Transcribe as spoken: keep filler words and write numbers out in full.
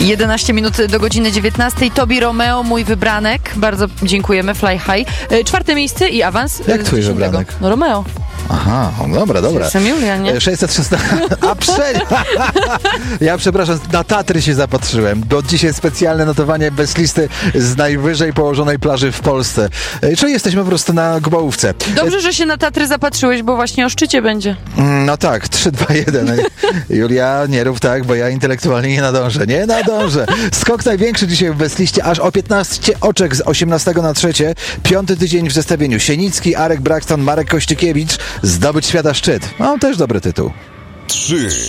jedenaście minut do godziny dziewiętnastej. Tobi Romeo, mój wybranek. Bardzo dziękujemy, Fly High. Czwarte miejsce i awans. Jak twój wybranek? No Romeo. Aha, dobra, dobra. Jestem Julia, nie? sześćset szesnaście. A prze... Ja przepraszam, na Tatry się zapatrzyłem, bo dzisiaj specjalne notowanie bez listy z najwyżej położonej plaży w Polsce. Czyli jesteśmy po prostu na Gubałówce. Dobrze, że się na Tatry zapatrzyłeś, bo właśnie o szczycie będzie. No tak, trzy, dwa, jeden. Julia, nie rób tak, bo ja intelektualnie nie nadążę. Nie nadążę. Skok największy dzisiaj w bezliście, aż o piętnaście oczek z osiemnastego na trzecie. Piąty tydzień w zestawieniu. Sienicki, Arek Braxton, Marek Kościkiewicz. Zdobyć świata szczyt. No, też dobry tytuł. Trzy.